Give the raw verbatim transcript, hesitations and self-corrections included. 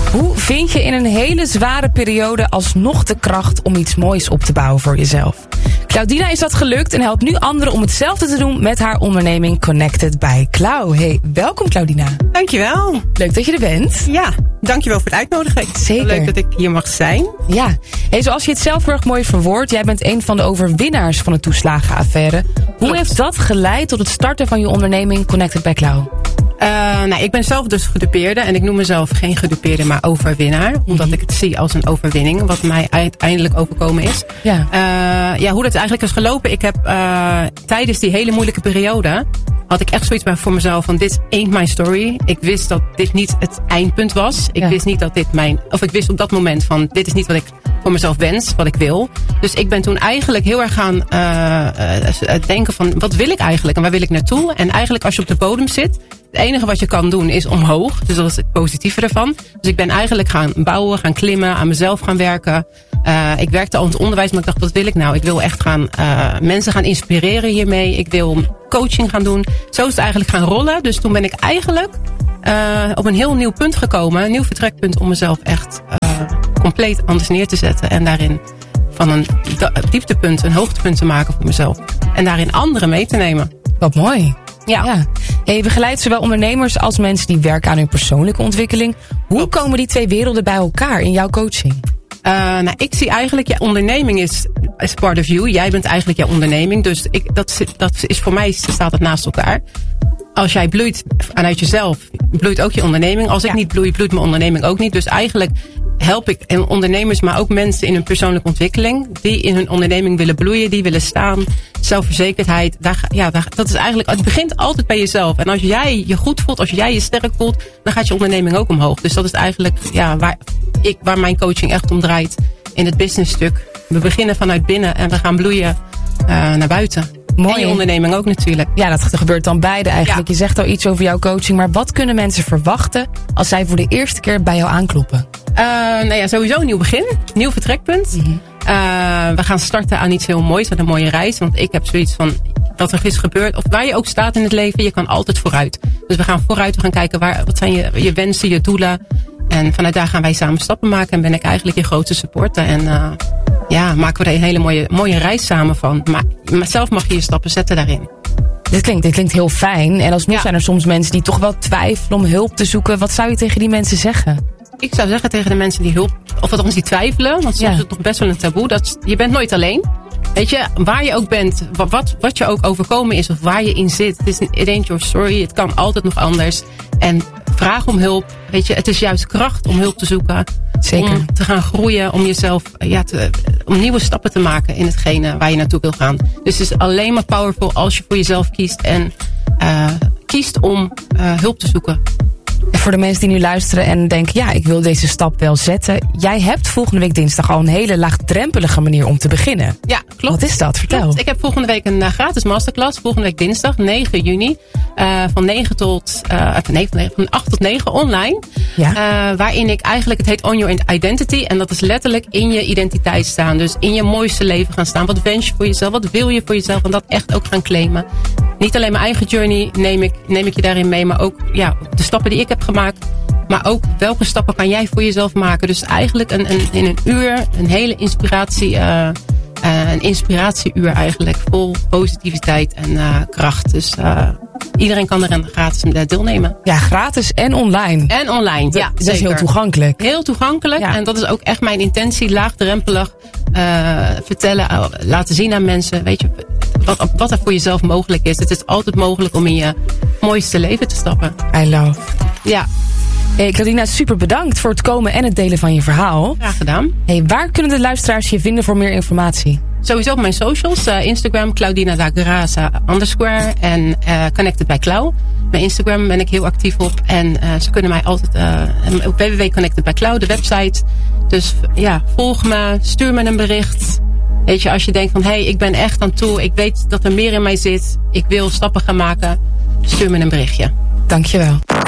Hoe vind je in een hele zware periode alsnog de kracht om iets moois op te bouwen voor jezelf? Claudina is dat gelukt en helpt nu anderen om hetzelfde te doen met haar onderneming Connected by Clau. Hey, welkom Claudina. Dankjewel. Leuk dat je er bent. Ja, dankjewel voor de uitnodiging. Zeker. Leuk dat ik hier mag zijn. Ja, hey, zoals je het zelf heel erg mooi verwoordt, jij bent een van de overwinnaars van de toeslagenaffaire. Hoe Klopt. heeft dat geleid tot het starten van je onderneming Connected by Clau? Uh, nou, ik ben zelf dus gedupeerde en ik noem mezelf geen gedupeerde, maar overwinnaar. Omdat mm-hmm. ik het zie als een overwinning, wat mij uiteindelijk overkomen is. Ja. Uh, ja, hoe dat eigenlijk is gelopen. Ik heb uh, tijdens die hele moeilijke periode, had ik echt zoiets bij voor mezelf van dit ain't my story. Ik wist dat dit niet het eindpunt was. Ik ja. wist niet dat dit mijn, of ik wist op dat moment van dit is niet wat ik voor mezelf wens, wat ik wil. Dus ik ben toen eigenlijk heel erg gaan uh, uh, denken van wat wil ik eigenlijk en waar wil ik naartoe? En eigenlijk als je op de bodem zit, het enige wat je kan doen is omhoog. Dus dat is het positieve ervan. Dus ik ben eigenlijk gaan bouwen, gaan klimmen, aan mezelf gaan werken. Uh, ik werkte al in het onderwijs, maar ik dacht, wat wil ik nou? Ik wil echt gaan uh, mensen gaan inspireren hiermee. Ik wil coaching gaan doen. Zo is het eigenlijk gaan rollen. Dus toen ben ik eigenlijk uh, op een heel nieuw punt gekomen. Een nieuw vertrekpunt om mezelf echt uh, compleet anders neer te zetten. En daarin van een dieptepunt een hoogtepunt te maken voor mezelf. En daarin anderen mee te nemen. Wat mooi. Ja. ja. Hey, je begeleidt zowel ondernemers als mensen die werken aan hun persoonlijke ontwikkeling. Hoe Klopt. komen die twee werelden bij elkaar in jouw coaching? Uh, nou, ik zie eigenlijk, ja, onderneming is, is part of you. Jij bent eigenlijk jouw onderneming. Dus ik, dat, dat is voor mij staat het naast elkaar. Als jij bloeit vanuit jezelf, bloeit ook je onderneming. Als ik ja. niet bloei, bloeit mijn onderneming ook niet. Dus eigenlijk help ik ondernemers, maar ook mensen in hun persoonlijke ontwikkeling. Die in hun onderneming willen bloeien, die willen staan. Zelfverzekerdheid. Daar, ja, daar, dat is eigenlijk, het begint altijd bij jezelf. En als jij je goed voelt, als jij je sterk voelt, dan gaat je onderneming ook omhoog. Dus dat is eigenlijk ja, waar, ik, waar mijn coaching echt om draait in het businessstuk. We beginnen vanuit binnen en we gaan bloeien uh, naar buiten. Mooi. En je onderneming ook natuurlijk. Ja, dat gebeurt dan beide eigenlijk. Ja. Je zegt al iets over jouw coaching, maar wat kunnen mensen verwachten als zij voor de eerste keer bij jou aankloppen? Uh, nou ja, sowieso een nieuw begin. Nieuw vertrekpunt. Mm-hmm. Uh, we gaan starten aan iets heel moois, met een mooie reis. Want ik heb zoiets van, wat er is gebeurd, of waar je ook staat in het leven, je kan altijd vooruit. Dus we gaan vooruit, we gaan kijken, waar, wat zijn je, je wensen, je doelen. En vanuit daar gaan wij samen stappen maken. En ben ik eigenlijk je grootste supporter. En uh, ja, maken we er een hele mooie, mooie reis samen van. Maar, maar zelf mag je je stappen zetten daarin. Dit klinkt, dit klinkt heel fijn. En alsnog ja. zijn er soms mensen die toch wel twijfelen om hulp te zoeken. Wat zou je tegen die mensen zeggen? Ik zou zeggen tegen de mensen die hulp, of althans die twijfelen, want soms ja. is het toch best wel een taboe. Dat, je bent nooit alleen. Weet je, waar je ook bent, wat, wat je ook overkomen is of waar je in zit. Het is it ain't your story, het kan altijd nog anders. En vraag om hulp. Weet je, het is juist kracht om hulp te zoeken. Zeker. Om te gaan groeien, om jezelf, ja, te, om nieuwe stappen te maken in hetgene waar je naartoe wil gaan. Dus het is alleen maar powerful als je voor jezelf kiest en uh, kiest om uh, hulp te zoeken. En voor de mensen die nu luisteren en denken, ja, ik wil deze stap wel zetten. Jij hebt volgende week dinsdag al een hele laagdrempelige manier om te beginnen. Ja, klopt. Wat is dat? Vertel. Klopt. Ik heb volgende week een uh, gratis masterclass. Volgende week dinsdag, negen juni. Uh, van negen tot, uh, nee, van, negen, van acht tot negen online. Ja. Uh, waarin ik eigenlijk, het heet On Your Identity. En dat is letterlijk in je identiteit staan. Dus in je mooiste leven gaan staan. Wat wens je voor jezelf? Wat wil je voor jezelf? En dat echt ook gaan claimen. Niet alleen mijn eigen journey neem ik, neem ik je daarin mee. Maar ook ja, de stappen die ik heb gemaakt. Maar ook welke stappen kan jij voor jezelf maken. Dus eigenlijk een, een, in een uur een hele inspiratie. Uh, uh, een inspiratieuur eigenlijk. Vol positiviteit en uh, kracht. Dus uh, iedereen kan er gratis deelnemen. Ja, gratis en online. En online, ja. Dat is heel toegankelijk. Heel toegankelijk. Ja. En dat is ook echt mijn intentie. Laagdrempelig uh, vertellen, uh, laten zien aan mensen. Weet je, wat, wat er voor jezelf mogelijk is. Het is altijd mogelijk om in je mooiste leven te stappen. I love. Ja. Hey, Claudina, super bedankt voor het komen en het delen van je verhaal. Graag gedaan. Hey, waar kunnen de luisteraars je vinden voor meer informatie? Sowieso op mijn socials. Uh, Instagram, Claudina da Graza underscore. En uh, Connected by Clau. Mijn Instagram ben ik heel actief op. En uh, ze kunnen mij altijd uh, op w w w punt connected by clau, de website. Dus ja, volg me, stuur me een bericht. Weet je, als je denkt van, hé, hey, ik ben echt aan toe. Ik weet dat er meer in mij zit. Ik wil stappen gaan maken. Stuur me een berichtje. Dankjewel.